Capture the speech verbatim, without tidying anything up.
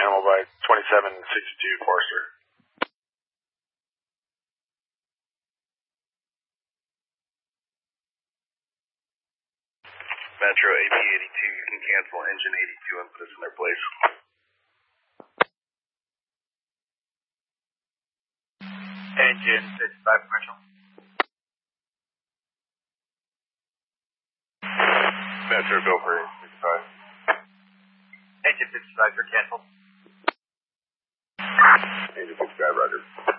animal by twenty-seven sixty-two Forester. Metro A P eighty-two, you can cancel engine eighty-two and put us in their place. Engine fifty-five commercial. Metro, go for fifty-five. Engine fifty-five, you're canceled. Engine fifty-five, roger.